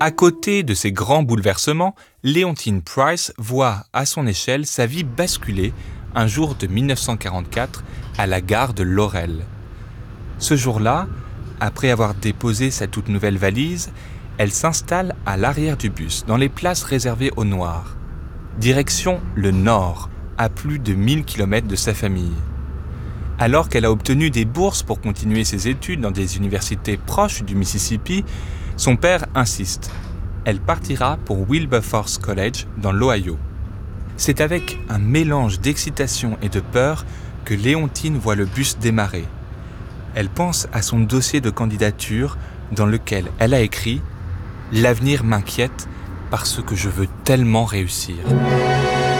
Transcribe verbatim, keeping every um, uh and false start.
À côté de ces grands bouleversements, Léontine Price voit à son échelle sa vie basculer un jour de mille neuf cent quarante-quatre à la gare de Laurel. Ce jour-là, après avoir déposé sa toute nouvelle valise, elle s'installe à l'arrière du bus, dans les places réservées aux Noirs. Direction le nord, à plus de mille kilomètres de sa famille. Alors qu'elle a obtenu des bourses pour continuer ses études dans des universités proches du Mississippi, son père insiste. Elle partira pour Wilberforce College dans l'Ohio. C'est avec un mélange d'excitation et de peur que Léontine voit le bus démarrer. Elle pense à son dossier de candidature dans lequel elle a écrit « L'avenir m'inquiète parce que je veux tellement réussir ».